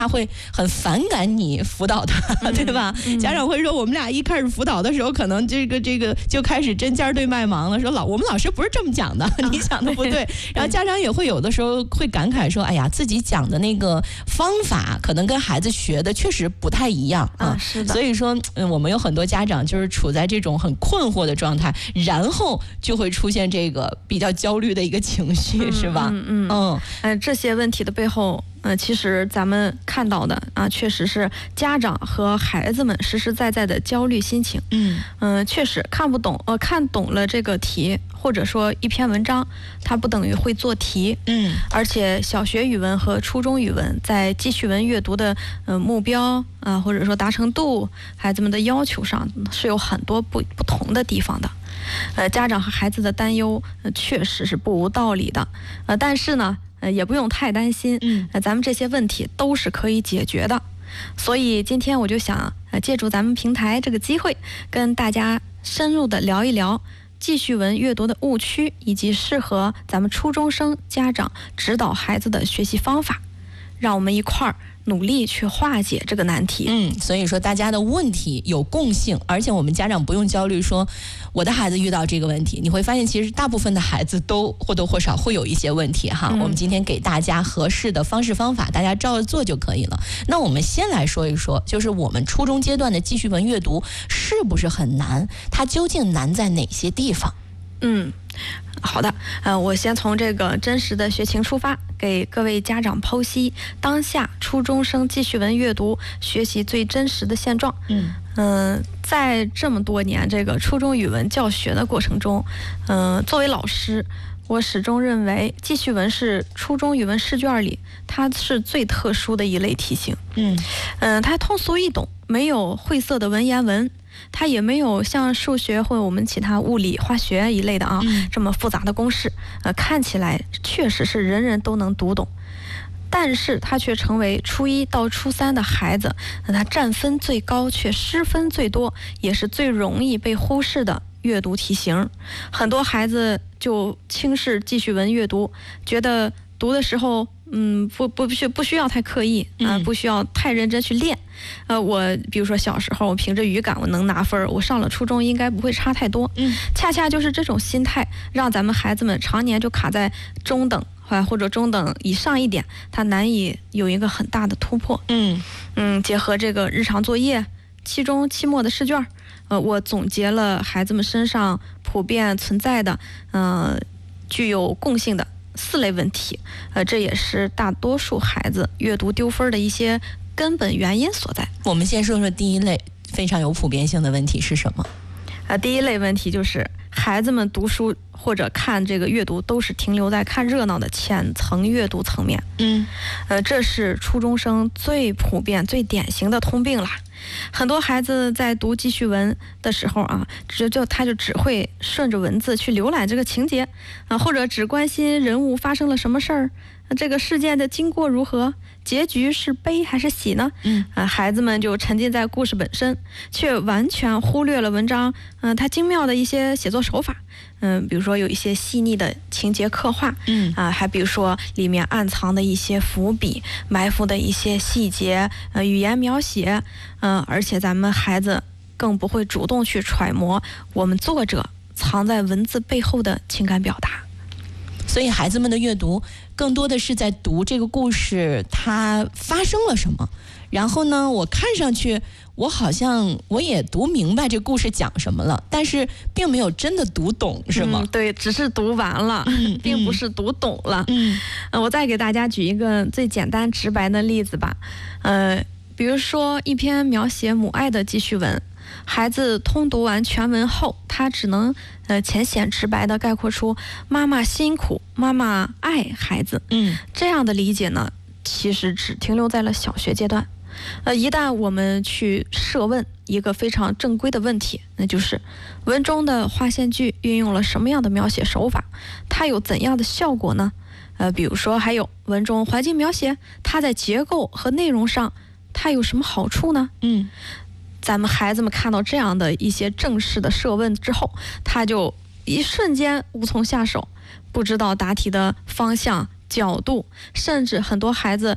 他会很反感你辅导他，对吧？家长会说，我们俩一开始辅导的时候，可能这个就开始针尖对麦芒了，说我们老师不是这么讲的，你讲的不对。然后家长也会有的时候会感慨说，哎呀，自己讲的那个方法可能跟孩子学的确实不太一样啊。 是的。 所以说，我们有很多家长就是处在这种很困惑的状态，然后就会出现这个比较焦虑的一个情绪，是吧？ 这些问题的背后，其实咱们看到的啊，确实是家长和孩子们实实在在的焦虑心情。确实看懂了这个题，或者说一篇文章，它不等于会做题。而且小学语文和初中语文在记叙文阅读的目标啊，或者说达成度，孩子们的要求上是有很多不同的地方的。家长和孩子的担忧确实是不无道理的。但是呢，也不用太担心。咱们这些问题都是可以解决的。所以今天我就想借助咱们平台这个机会，跟大家深入的聊一聊记叙文阅读的误区，以及适合咱们初中生家长指导孩子的学习方法，让我们一块儿努力去化解这个难题。 所以说大家的问题有共性，而且我们家长不用焦虑说我的孩子遇到这个问题，你会发现其实大部分的孩子都或多或少会有一些问题哈。我们今天给大家合适的方式方法，大家照着做就可以了。那我们先来说一说，就是我们初中阶段的记叙文阅读是不是很难？它究竟难在哪些地方？ 好的，我先从这个真实的学情出发，给各位家长剖析当下初中生记叙文阅读学习最真实的现状。在这么多年这个初中语文教学的过程中，作为老师，我始终认为记叙文是初中语文试卷里它是最特殊的一类题型。它通俗易懂，没有晦涩的文言文，它也没有像数学或我们其他物理化学一类的这么复杂的公式。看起来确实是人人都能读懂，但是它却成为初一到初三的孩子他占分最高却失分最多，也是最容易被忽视的阅读题型。很多孩子就轻视记叙文阅读，觉得读的时候不需要太刻意不需要太认真去练。我比如说小时候我凭着语感我能拿分，我上了初中应该不会差太多。恰恰就是这种心态让咱们孩子们常年就卡在中等或者中等以上一点，他难以有一个很大的突破。结合这个日常作业、期中期末的试卷，我总结了孩子们身上普遍存在的具有共性的4类问题。这也是大多数孩子阅读丢分的一些根本原因所在。 我们先说说第一类非常有普遍性的问题是什么？ 第一类问题就是孩子们读书或者看这个阅读都是停留在看热闹的浅层阅读层面。这是初中生最普遍最典型的通病了。很多孩子在读记叙文的时候他就只会顺着文字去浏览这个情节或者只关心人物发生了什么事儿，这个事件的经过如何，结局是悲还是喜呢？孩子们就沉浸在故事本身，却完全忽略了文章它精妙的一些写作手法。比如说有一些细腻的情节刻画，还比如说里面暗藏的一些伏笔，埋伏的一些细节，语言描写，而且咱们孩子更不会主动去揣摩我们作者藏在文字背后的情感表达。 所以孩子们的阅读更多的是在读这个故事它发生了什么，然后呢我看上去我好像我也读明白这故事讲什么了，但是并没有真的读懂，是吗？ 对，只是读完了，并不是读懂了。我再给大家举一个最简单直白的例子吧。比如说一篇描写母爱的记叙文，孩子通读完全文后，他只能浅显直白地概括出妈妈辛苦，妈妈爱孩子。这样的理解呢，其实只停留在了小学阶段。一旦我们去设问一个非常正规的问题，那就是文中的划线句运用了什么样的描写手法，它有怎样的效果呢？比如说还有文中环境描写，它在结构和内容上它有什么好处呢？咱们孩子们看到这样的一些正式的设问之后，他就一瞬间无从下手，不知道答题的方向、角度，甚至很多孩子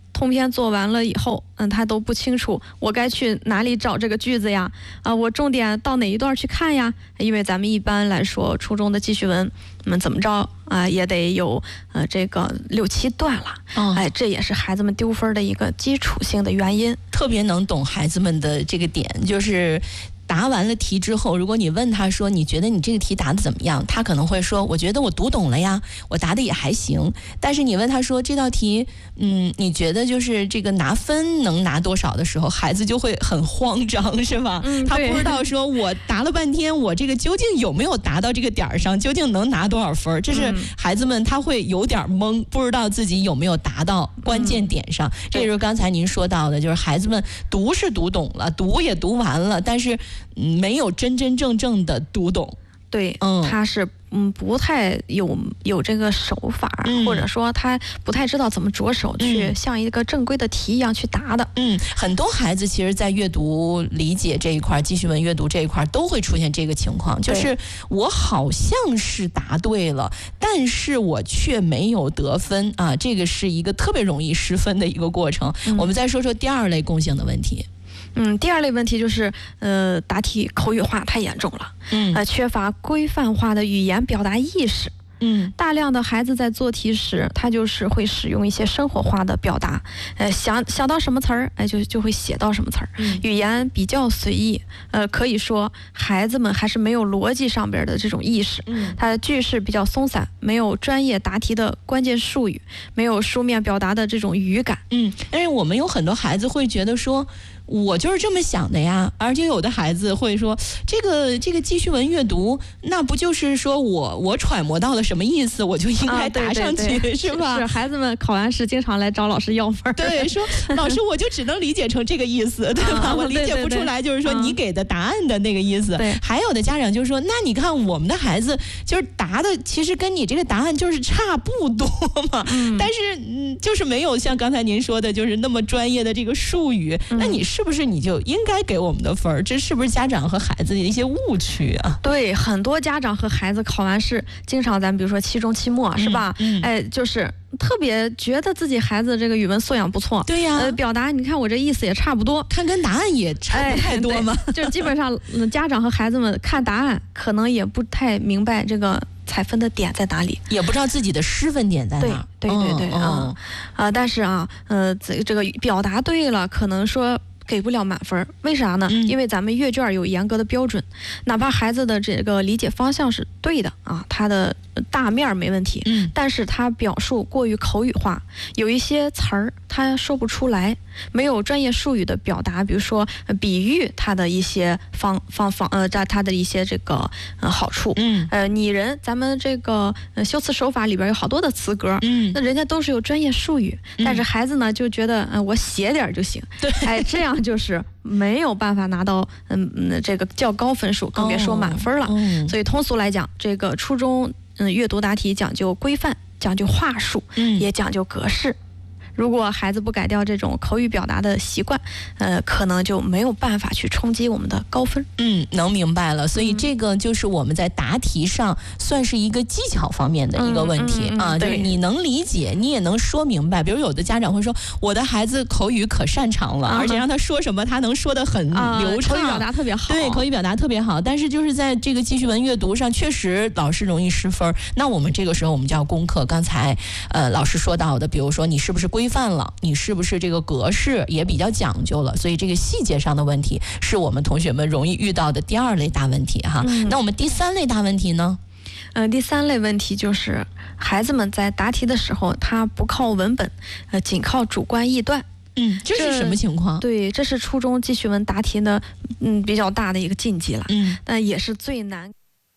通篇做完了以后，他都不清楚我该去哪里找这个句子呀？我重点到哪一段去看呀？因为咱们一般来说初中的记叙文，怎么着也得有这个6、7段了。这也是孩子们丢分的一个基础性的原因。 特别能懂孩子们的这个点，就是答完了题之后，如果你问他说你觉得你这个题答的怎么样，他可能会说我觉得我读懂了呀，我答的也还行。但是你问他说这道题你觉得就是这个拿分能拿多少的时候，孩子就会很慌张，是吧？他不知道说我答了半天，我这个究竟有没有达到这个点上，究竟能拿多少分，这是孩子们他会有点懵，不知道自己有没有达到关键点上。这就是刚才您说到的，就是孩子们读是读懂了，读也读完了，但是没有真真正正的读懂。 对，他是不太有这个手法，或者说他不太知道怎么着手去像一个正规的题一样去答的。 很多孩子其实在阅读理解这一块，记叙文阅读这一块都会出现这个情况，就是我好像是答对了，但是我却没有得分啊，这个是一个特别容易失分的一个过程。我们再说说第二类共性的问题。 第二类问题就是答题口语化太严重了，缺乏规范化的语言表达意识。大量的孩子在做题时，他就是会使用一些生活化的表达，想到什么词儿，就会写到什么词儿，语言比较随意，可以说孩子们还是没有逻辑上边的这种意识，他的句式比较松散，没有专业答题的关键术语，没有书面表达的这种语感。 但是我们有很多孩子会觉得说，我就是这么想的呀，而且有的孩子会说，这个记叙文阅读，那不就是说我揣摩到了什么意思，我就应该答上去， 对， 是吧？ 是孩子们考完试经常来找老师要分。 对，说老师我就只能理解成这个意思，对吧？我理解不出来，就是说你给的答案的那个意思。还有的家长就说，那你看我们的孩子就是答的，其实跟你这个答案就是差不多嘛，但是就是没有像刚才您说的，就是那么专业的这个术语，那你是不是你就应该给我们的分？这是不是家长和孩子的一些误区啊？ 对，很多家长和孩子考完试，经常咱比如说期中期末，是吧？就是特别觉得自己孩子这个语文素养不错， 对呀， 表达你看我这意思也差不多， 看跟答案也差不太多嘛。 就基本上家长和孩子们看答案，可能也不太明白这个采分的点在哪里， 也不知道自己的失分点在哪。 对但是这个表达对了，可能说给不了满分，为啥呢？因为咱们阅卷有严格的标准，哪怕孩子的这个理解方向是对的他的大面没问题，但是他表述过于口语化，有一些词儿他说不出来，没有专业术语的表达，比如说比喻他的一些他的一些这个好处，拟人，咱们这个修辞手法里边有好多的词格，那人家都是有专业术语，但是孩子呢就觉得我写点就行，这样就是没有办法拿到这个较高分数，更别说满分了。所以通俗来讲，这个初中阅读答题讲究规范，讲究话术，也讲究格式。如果孩子不改掉这种口语表达的习惯，可能就没有办法去冲击我们的高分。 能明白了。所以这个就是我们在答题上算是一个技巧方面的一个问题就是你能理解，你也能说明白。比如有的家长会说，我的孩子口语可擅长了，而且让他说什么他能说得很流畅， 口语表达特别好。 对，口语表达特别好。但是就是在这个记叙文阅读上，确实老师容易失分。那我们这个时候我们就要攻克刚才老师说到的，比如说你是不是规范了，你是不是这个格式也比较讲究了，所以这个细节上的问题是我们同学们容易遇到的第二类大问题哈。那我们第三类大问题呢？ 第三类问题就是孩子们在答题的时候，他不靠文本，仅靠主观臆断。 这是什么情况？ 对，这是初中记叙文答题的比较大的一个禁忌了。但也是最难。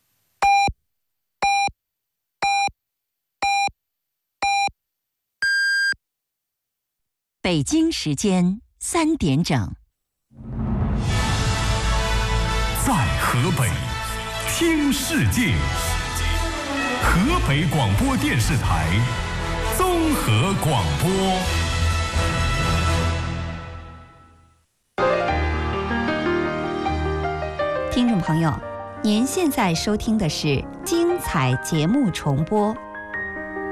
北京时间3点整， 在河北听世界，河北广播电视台综合广播。 听众朋友，您现在收听的是精彩节目重播。